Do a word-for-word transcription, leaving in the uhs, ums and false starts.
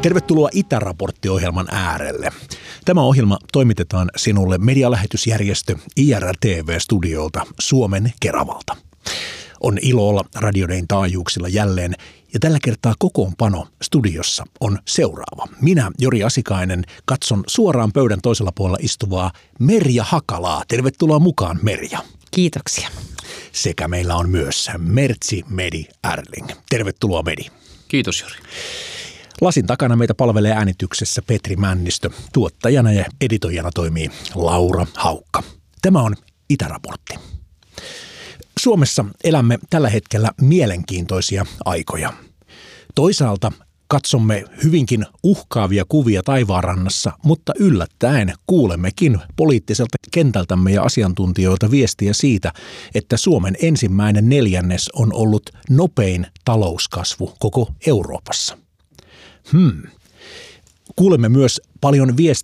Tervetuloa Itäraportti-ohjelman äärelle. Tämä ohjelma toimitetaan sinulle medialähetysjärjestö I R L T V-studiolta Suomen Keravalta. On ilo olla Radiodein taajuuksilla jälleen ja tällä kertaa kokoonpano studiossa on seuraava. Minä, Jori Asikainen, katson suoraan pöydän toisella puolella istuvaa Merja Hakalaa. Tervetuloa mukaan, Merja. Kiitoksia. Sekä meillä on myös Mertsi Medi Erling. Tervetuloa, Medi. Kiitos, Jori. Lasin takana meitä palvelee äänityksessä Petri Männistö. Tuottajana ja editoijana toimii Laura Haukka. Tämä on Itäraportti. Suomessa elämme tällä hetkellä mielenkiintoisia aikoja. Toisaalta katsomme hyvinkin uhkaavia kuvia taivaanrannassa, mutta yllättäen kuulemmekin poliittiselta kentältämme ja asiantuntijoilta viestiä siitä, että Suomen ensimmäinen neljännes on ollut nopein talouskasvu koko Euroopassa. Hmm. Kuulemme myös paljon viestiä